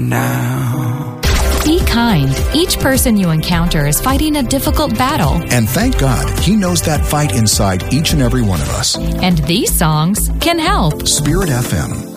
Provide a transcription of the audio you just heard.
now. Be kind. Each person you encounter is fighting a difficult battle. And thank God, He knows that fight inside each and every one of us. And these songs can help. Spirit FM.